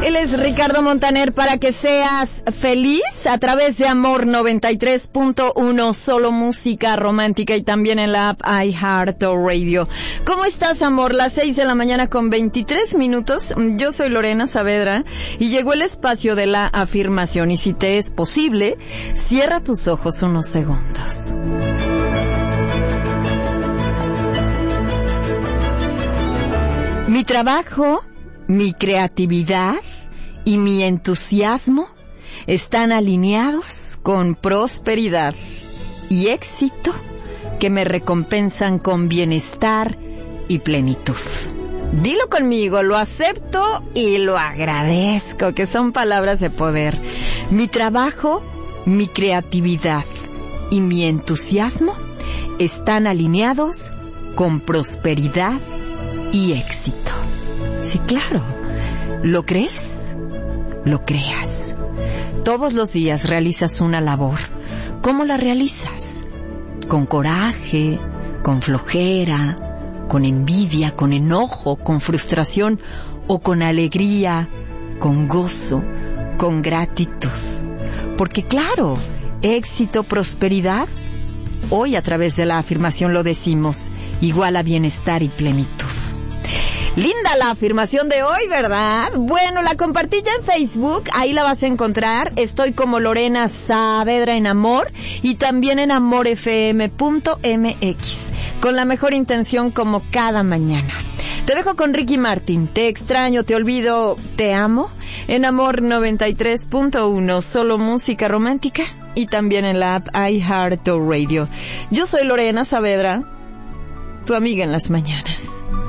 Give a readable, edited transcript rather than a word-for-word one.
Él es Ricardo Montaner, para que seas feliz a través de Amor 93.1, solo música romántica, y también en la app iHeartRadio. ¿Cómo estás, amor? Las 6 de la mañana con 23 minutos. Yo soy Lorena Saavedra y llegó el espacio de la afirmación. Y si te es posible, cierra tus ojos unos segundos. Mi trabajo, mi creatividad y mi entusiasmo están alineados con prosperidad y éxito que me recompensan con bienestar y plenitud. Dilo conmigo, lo acepto y lo agradezco, que son palabras de poder. Mi trabajo, mi creatividad y mi entusiasmo están alineados con prosperidad y éxito. Sí, claro. ¿Lo crees? Lo creas. Todos los días realizas una labor. ¿Cómo la realizas? Con coraje, con flojera, con envidia, con enojo, con frustración o con alegría, con gozo, con gratitud. Porque claro, éxito, prosperidad, hoy a través de la afirmación lo decimos, igual a bienestar y plenitud. Linda la afirmación de hoy, ¿verdad? Bueno, la compartí ya en Facebook, ahí la vas a encontrar. Estoy como Lorena Saavedra en Amor y también en amorfm.mx, con la mejor intención como cada mañana. Te dejo con Ricky Martin, Te extraño, te olvido, te amo, en Amor 93.1, solo música romántica, y también en la app iHeartRadio. Yo soy Lorena Saavedra, tu amiga en las mañanas.